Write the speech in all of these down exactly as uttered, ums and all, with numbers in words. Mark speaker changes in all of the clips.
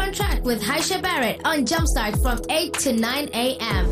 Speaker 1: on Track with Haisha Barrett on Jumpstart from eight to nine a.m.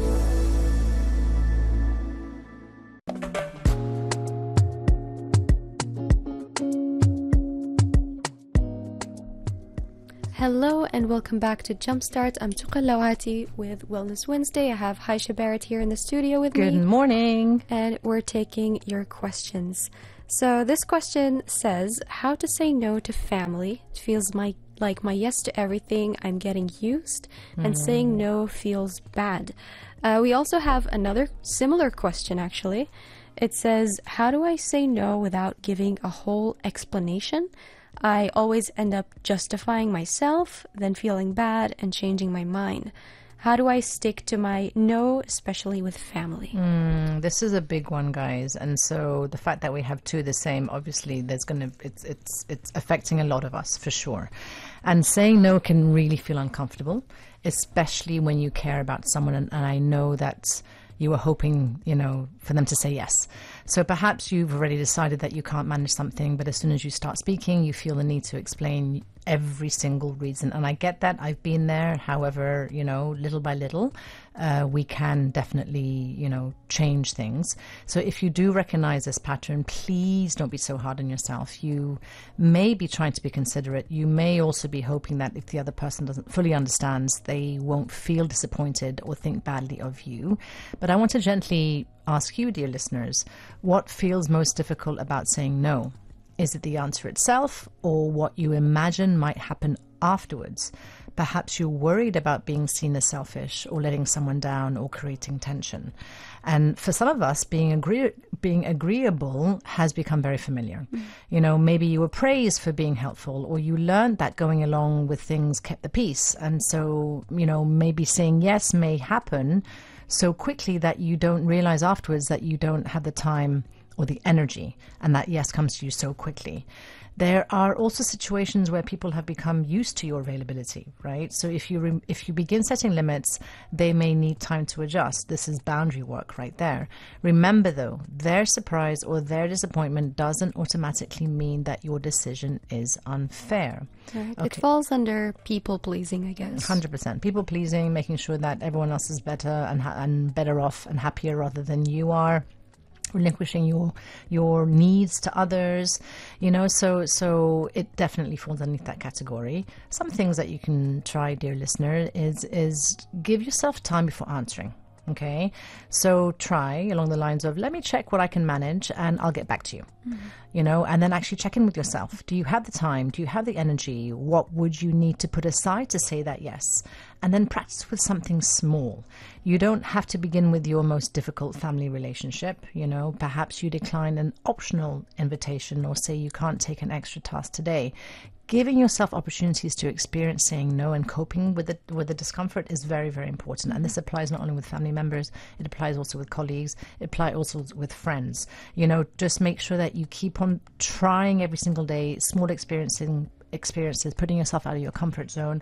Speaker 2: Hello and welcome back to Jumpstart. I'm Tuqa Lawati with Wellness Wednesday. I have Haisha Barrett here in the studio with
Speaker 3: Good
Speaker 2: me.
Speaker 3: Good morning.
Speaker 2: And we're taking your questions. So this question says, how to say no to family. It feels my, like my yes to everything. I'm getting used and mm. saying no feels bad. Uh, we also have another similar question actually. It says, how do I say no without giving a whole explanation? I always end up justifying myself, then feeling bad and changing my mind. How do I stick to my no, especially with family?
Speaker 3: Mm, this is a big one, guys. And so the fact that we have two the same, obviously, there's going to it's it's it's affecting a lot of us for sure. And saying no can really feel uncomfortable, especially when you care about someone. And, and I know that you were hoping, you know, for them to say yes. So perhaps you've already decided that you can't manage something, but as soon as you start speaking, you feel the need to explain every single reason. And I get that. I've been there. However, you know, little by little, uh, we can definitely, you know, change things. So if you do recognize this pattern, please don't be so hard on yourself. You may be trying to be considerate. You may also be hoping that if the other person doesn't fully understands, they won't feel disappointed or think badly of you. But I want to gently ask you, dear listeners, what feels most difficult about saying no? Is it the answer itself or what you imagine might happen afterwards? Perhaps you're worried about being seen as selfish or letting someone down or creating tension. And for some of us, being agree- being agreeable has become very familiar. Mm. You know, maybe you were praised for being helpful, or you learned that going along with things kept the peace. And so, you know, maybe saying yes may happen so quickly that you don't realize afterwards that you don't have the time or the energy, and that yes comes to you so quickly. There are also situations where people have become used to your availability, right? So if you re- if you begin setting limits, they may need time to adjust. This is boundary work right there. Remember though, their surprise or their disappointment doesn't automatically mean that your decision is unfair.
Speaker 2: Right. Okay. It falls under people pleasing, I guess.
Speaker 3: one hundred percent. People pleasing, making sure that everyone else is better and, ha- and better off and happier rather than you are. Relinquishing your your needs to others, you know, so so it definitely falls underneath that category. Some things that you can try, dear listener, is is give yourself time before answering. Okay, so try along the lines of, let me check what I can manage and I'll get back to you. Mm-hmm. You know, and then actually check in with yourself. Do you have the time? Do you have the energy? What would you need to put aside to say that yes? And then practice with something small. You don't have to begin with your most difficult family relationship. You know, perhaps you decline an optional invitation or say you can't take an extra task today. Giving yourself opportunities to experience saying no and coping with the, with the discomfort is very, very important. And this applies not only with family members, it applies also with colleagues, it applies also with friends. You know, just make sure that you keep on trying every single day, small experiencing experiences, putting yourself out of your comfort zone.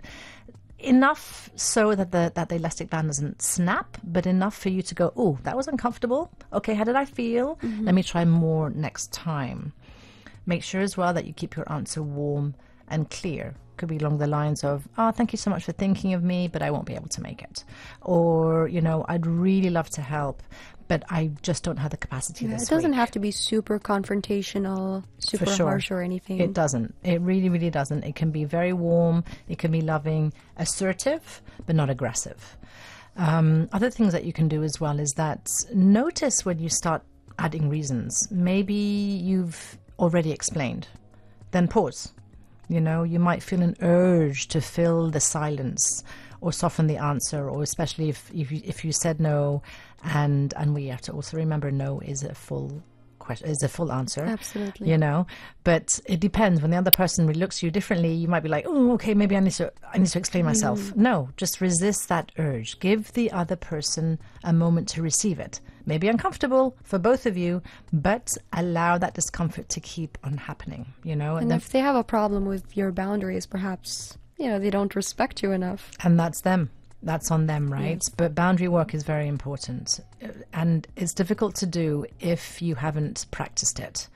Speaker 3: Enough so that the that the elastic band doesn't snap, but enough for you to go, oh, that was uncomfortable. Okay, how did I feel? Mm-hmm. Let me try more next time. Make sure as well that you keep your answer warm and clear. Could be along the lines of, oh, thank you so much for thinking of me, but I won't be able to make it. Or, you know, I'd really love to help, but I just don't have the capacity
Speaker 2: yeah,
Speaker 3: this week.
Speaker 2: It doesn't have to be super confrontational, super
Speaker 3: sure.
Speaker 2: harsh or anything.
Speaker 3: It doesn't. It really, really doesn't. It can be very warm. It can be loving, assertive, but not aggressive. Um, other things that you can do as well is that notice when you start adding reasons. Maybe you've already explained. Then pause. You know, you might feel an urge to fill the silence or soften the answer, or especially if if you, if you said no, and and we have to also remember no is a full question, is a full answer.
Speaker 2: Absolutely.
Speaker 3: You know, but it depends. When the other person really looks at you differently, you might be like, oh, okay, maybe I need to I need to explain myself. Mm. No, just resist that urge. Give the other person a moment to receive it. Maybe uncomfortable for both of you, but allow that discomfort to keep on happening, you know.
Speaker 2: And, and if they have a problem with your boundaries, perhaps, you know, they don't respect you enough.
Speaker 3: And that's them. That's on them, right?
Speaker 2: Yes.
Speaker 3: But boundary work is very important. And it's difficult to do if you haven't practiced it.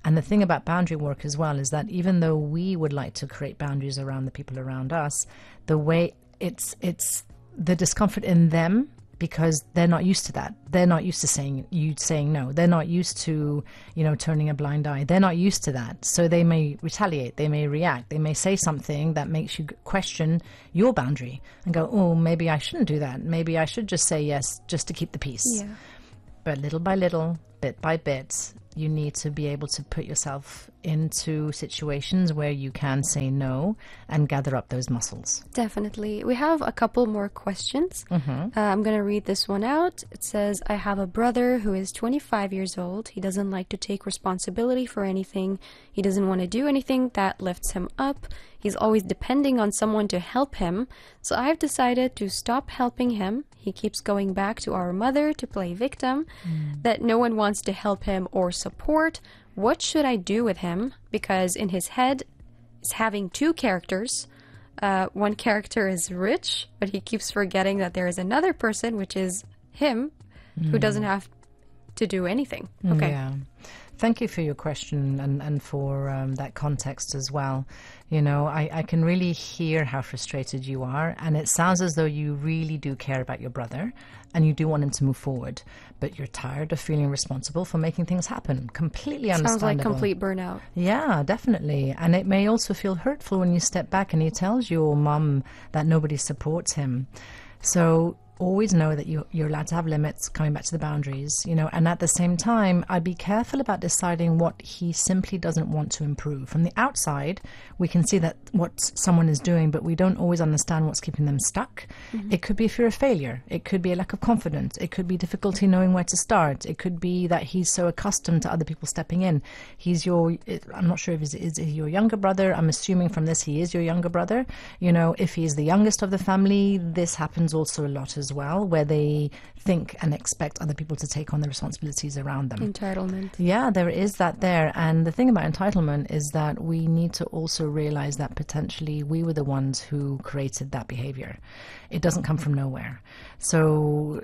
Speaker 3: And the thing about boundary work as well is that even though we would like to create boundaries around the people around us, the way it's it's the discomfort in them, because they're not used to that. They're not used to saying you saying no. They're not used to, you know, turning a blind eye. They're not used to that. So they may retaliate. They may react. They may say something that makes you question your boundary and go, oh, maybe I shouldn't do that. Maybe I should just say yes just to keep the peace.
Speaker 2: Yeah.
Speaker 3: But little by little, bit by bit, you need to be able to put yourself into situations where you can say no and gather up those muscles.
Speaker 2: Definitely. We have a couple more questions.
Speaker 3: Mm-hmm.
Speaker 2: Uh, I'm going to read this one out. It says, I have a brother who is twenty-five years old. He doesn't like to take responsibility for anything. He doesn't want to do anything that lifts him up. He's always depending on someone to help him. So I've decided to stop helping him. He keeps going back to our mother to play victim, mm. that no one wants to help him or support. What should I do with him? Because in his head, he's having two characters. Uh, one character is rich, but he keeps forgetting that there is another person, which is him, mm. who doesn't have to do anything. Okay.
Speaker 3: Yeah. Thank you for your question and, and for um, that context as well. You know, I, I can really hear how frustrated you are, and it sounds as though you really do care about your brother and you do want him to move forward, but you're tired of feeling responsible for making things happen. Completely understandable.
Speaker 2: Sounds like complete burnout.
Speaker 3: Yeah, definitely. And it may also feel hurtful when you step back and he tells your mum that nobody supports him. So always know that you, you're allowed to have limits, coming back to the boundaries, you know, and at the same time, I'd be careful about deciding what he simply doesn't want to improve. From the outside, we can see that what someone is doing, but we don't always understand what's keeping them stuck. Mm-hmm. It could be a fear of failure. It could be a lack of confidence. It could be difficulty knowing where to start. It could be that he's so accustomed to other people stepping in. He's your, I'm not sure if he's, is he your younger brother. I'm assuming from this he is your younger brother. You know, if he's the youngest of the family, this happens also a lot as well, where they think and expect other people to take on the responsibilities around them.
Speaker 2: Entitlement.
Speaker 3: Yeah, there is that there. And the thing about entitlement is that we need to also realize that potentially we were the ones who created that behavior. It doesn't come from nowhere. So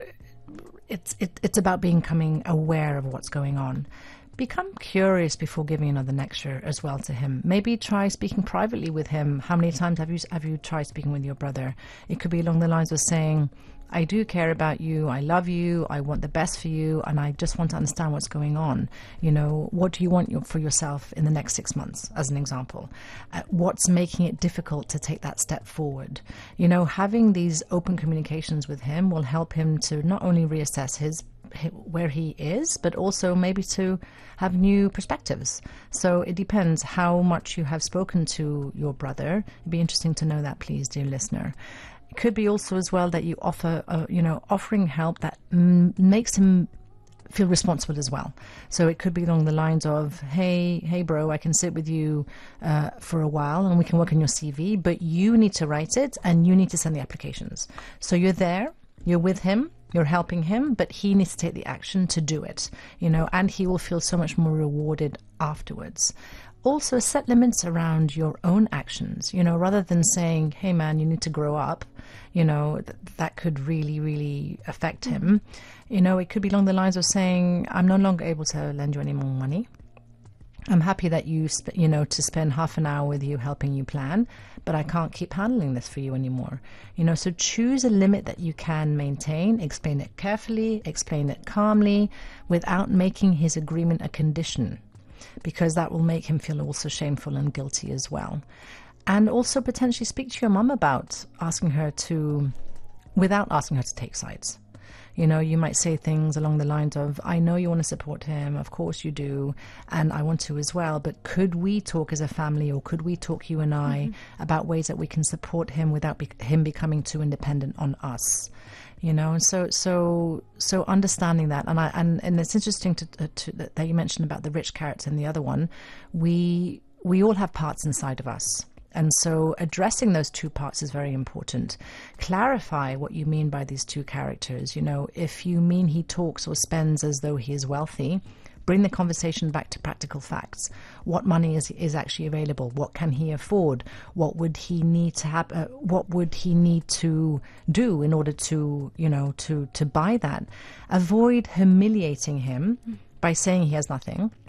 Speaker 3: it's it, it's about becoming aware of what's going on. Become curious before giving another lecture as well to him. Maybe try speaking privately with him. How many times have you have you tried speaking with your brother? It could be along the lines of saying, I do care about you, I love you, I want the best for you, and I just want to understand what's going on. You know, what do you want your, for yourself in the next six months, as an example? Uh, what's making it difficult to take that step forward? You know, having these open communications with him will help him to not only reassess his where he is, but also maybe to have new perspectives. So it depends how much you have spoken to your brother. It'd be interesting to know that, please, dear listener. It could be also as well that you offer, uh, you know, offering help that m- makes him feel responsible as well. So it could be along the lines of, hey, hey, bro, I can sit with you uh, for a while and we can work on your C V, but you need to write it and you need to send the applications. So you're there, you're with him, you're helping him, but he needs to take the action to do it, you know, and he will feel so much more rewarded afterwards. Also, set limits around your own actions, you know, rather than saying, hey, man, you need to grow up, you know, th- that could really, really affect him. You know, it could be along the lines of saying, I'm no longer able to lend you any more money. I'm happy that you, sp- you know, to spend half an hour with you helping you plan, but I can't keep handling this for you anymore. You know, so choose a limit that you can maintain, explain it carefully, explain it calmly, without making his agreement a condition, because that will make him feel also shameful and guilty as well. And also potentially speak to your mum about asking her to, without asking her to take sides. You know, you might say things along the lines of, I know you want to support him, of course you do, and I want to as well, but could we talk as a family, or could we talk, you and I, mm-hmm. about ways that we can support him without be- him becoming too independent on us? You know, and so so so understanding that, and I and, and it's interesting to, to that you mentioned about the rich character and the other one. We we all have parts inside of us. And so addressing those two parts is very important. Clarify what you mean by these two characters. You know, if you mean he talks or spends as though he is wealthy, bring the conversation back to practical facts. What money is is actually available? What can he afford? What would he need to have? Uh, what would he need to do in order to, you know, to to buy that? Avoid humiliating him by saying he has nothing.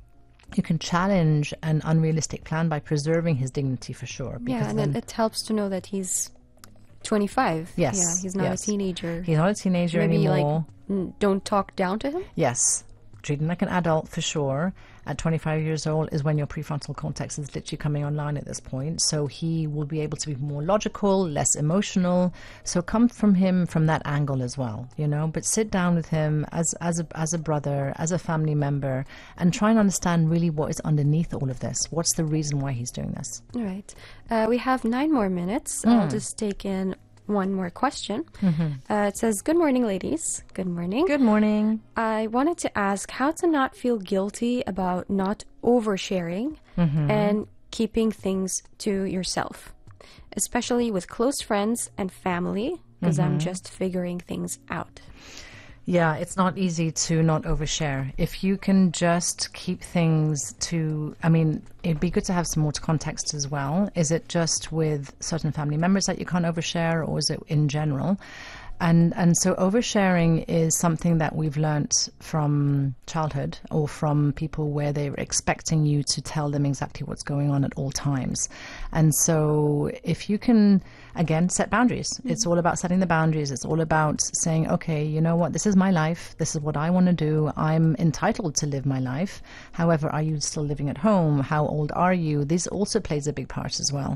Speaker 3: you can challenge an unrealistic plan by preserving his dignity for sure.
Speaker 2: Yeah, and
Speaker 3: then,
Speaker 2: it, it helps to know that he's twenty-five.
Speaker 3: Yes,
Speaker 2: Yeah, he's not
Speaker 3: yes.
Speaker 2: a teenager.
Speaker 3: He's not a teenager
Speaker 2: Maybe
Speaker 3: anymore.
Speaker 2: like n- don't talk down to him.
Speaker 3: Yes, treat him like an adult for sure. At twenty-five years old is when your prefrontal cortex is literally coming online at this point. So he will be able to be more logical, less emotional. So come from him from that angle as well, you know. But sit down with him as as a as a brother, as a family member, and try and understand really what is underneath all of this. What's the reason why he's doing this?
Speaker 2: All right. Uh, we have nine more minutes.
Speaker 3: Mm.
Speaker 2: I'll just take in one more question.
Speaker 3: Mm-hmm.
Speaker 2: Uh, it says, "Good morning, ladies. Good morning.
Speaker 3: Good morning.
Speaker 2: I wanted to ask how to not feel guilty about not oversharing
Speaker 3: Mm-hmm.
Speaker 2: and keeping things to yourself, especially with close friends and family, because I'm just figuring things out."
Speaker 3: Yeah, it's not easy to not overshare. If you can just keep things to, I mean, it'd be good to have some more context as well. Is it just with certain family members that you can't overshare, or is it in general? And and so oversharing is something that we've learnt from childhood or from people where they're expecting you to tell them exactly what's going on at all times. And so if you can, again, set boundaries. Mm-hmm. It's all about setting the boundaries. It's all about saying, okay, you know what, this is my life. This is what I want to do. I'm entitled to live my life. However, are you still living at home? How old are you? This also plays a big part as well.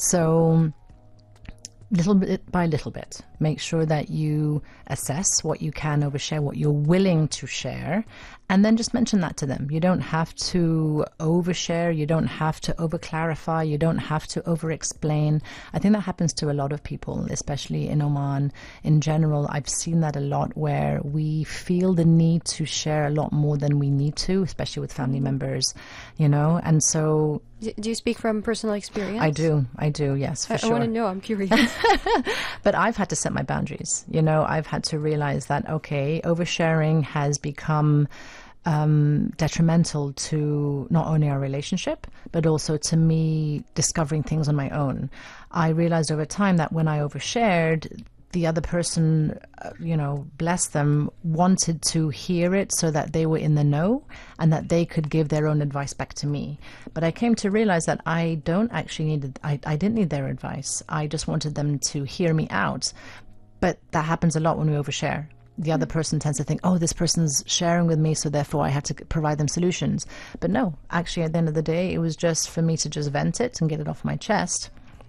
Speaker 3: So little bit by little bit, make sure that you assess what you can overshare, what you're willing to share, and then just mention that to them. You don't have to overshare, you don't have to over clarify, you don't have to over explain. I think that happens to a lot of people, especially in Oman in general. I've seen that a lot where we feel the need to share a lot more than we need to, especially with family members, you know, and so
Speaker 2: D- do you speak from personal experience?
Speaker 3: I do, I do, yes, for
Speaker 2: I,
Speaker 3: sure.
Speaker 2: I want to know, I'm curious.
Speaker 3: But I've had to set my boundaries. You know, I've had to realize that, okay, oversharing has become um, detrimental to not only our relationship, but also to me discovering things on my own. I realized over time that when I overshared, the other person, uh, you know, bless them, wanted to hear it so that they were in the know and that they could give their own advice back to me. But I came to realize that I don't actually need, I, I didn't need their advice. I just wanted them to hear me out. But that happens a lot when we overshare. The other person tends to think, oh, this person's sharing with me, so therefore I have to provide them solutions. But no, actually at the end of the day, it was just for me to just vent it and get it off my chest.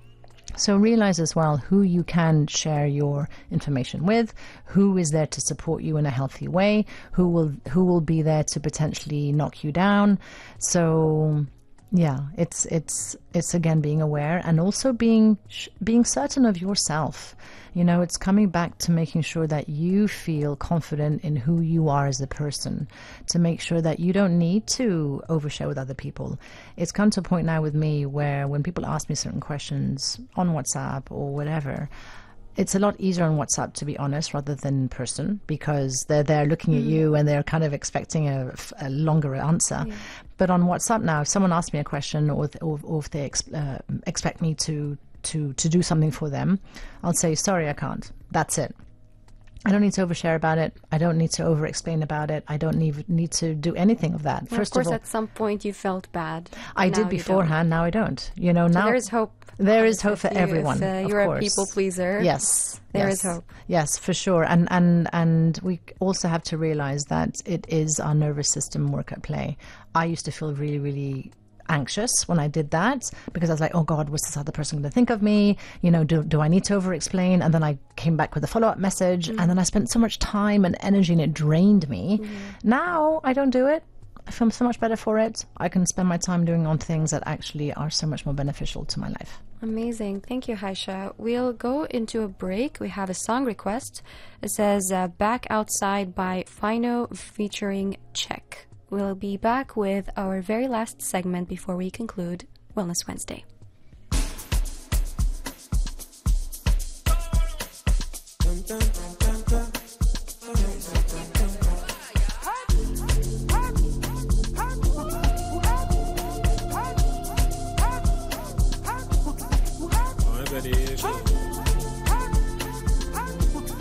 Speaker 3: So realize as well who you can share your information with, who is there to support you in a healthy way, who will who will be there to potentially knock you down. So yeah, it's it's it's again being aware and also being sh- being certain of yourself. You know, it's coming back to making sure that you feel confident in who you are as a person, to make sure that you don't need to overshare with other people. It's come to a point now with me where when people ask me certain questions on WhatsApp or whatever, it's a lot easier on WhatsApp, to be honest, rather than in person, because they're there looking at you and they're kind of expecting a, a longer answer. Yeah. But on WhatsApp now, if someone asks me a question or, or, or if they ex- uh, expect me to to to do something for them, I'll say, sorry, I can't. That's it. I don't need to overshare about it. I don't need to over-explain about it. I don't need need to do anything of that.
Speaker 2: Well,
Speaker 3: First
Speaker 2: of course,
Speaker 3: of all,
Speaker 2: at some point you felt bad.
Speaker 3: I did beforehand. Now I don't. You know,
Speaker 2: so
Speaker 3: now
Speaker 2: there is hope.
Speaker 3: There is hope for
Speaker 2: you,
Speaker 3: everyone.
Speaker 2: If uh,
Speaker 3: of
Speaker 2: you're
Speaker 3: course.
Speaker 2: a people pleaser.
Speaker 3: Yes,
Speaker 2: there
Speaker 3: yes.
Speaker 2: is hope.
Speaker 3: Yes, for sure. And and and we also have to realize that it is our nervous system work at play. I used to feel really, really anxious when I did that, because I was like, oh God, what's this other person going to think of me? You know, do, do I need to over explain? And then I came back with a follow-up message, mm. and then I spent so much time and energy and it drained me. Mm. Now I don't do it. I feel so much better for it. I can spend my time doing on things that actually are so much more beneficial to my life.
Speaker 2: Amazing. Thank you, Haisha. We'll go into a break. We have a song request. It says uh, Back Outside by Fino featuring Check. We'll be back with our very last segment before we conclude Wellness Wednesday.